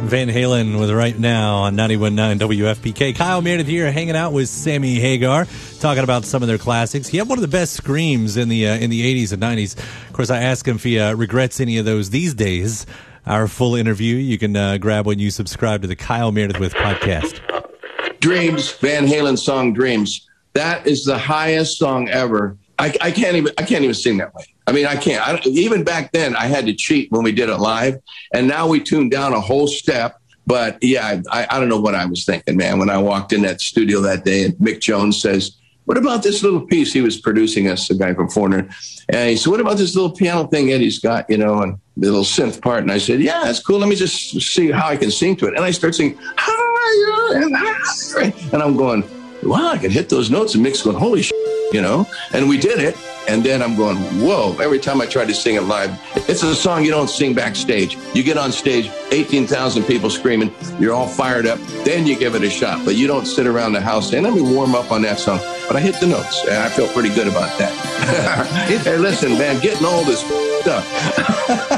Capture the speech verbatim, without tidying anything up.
Van Halen with Right Now on ninety-one point nine W F P K. Kyle Meredith here, hanging out with Sammy Hagar, talking about some of their classics. He had one of the best screams in the uh, in the eighties and nineties. Of course, I asked him if he uh, regrets any of those these days. Our full interview you can uh, grab when you subscribe to the Kyle Meredith with podcast. Dreams, Van Halen song Dreams. That is the highest song ever. I, I can't even I can't even sing that way. I mean, I can't. I, even back then, I had to cheat when we did it live, and now we tuned down a whole step. But yeah, I, I don't know what I was thinking, man, when I walked in that studio that day, and Mick Jones says, "What about this little piece?" He was producing us, the guy from Foreigner, and he said, "What about this little piano thing Eddie's got, you know, and the little synth part?" And I said, "Yeah, that's cool. Let me just see how I can sing to it." And I start singing, and I'm going, "Wow, I can hit those notes." And Mick's going, "Holy shit," you know, and we did it. And then I'm going, whoa, every time I try to sing it live, it's a song you don't sing backstage. You get on stage, eighteen thousand people screaming, you're all fired up, then you give it a shot. But you don't sit around the house saying, let me warm up on that song. But I hit the notes, and I feel pretty good about that. Hey, listen, man, getting old is stuff.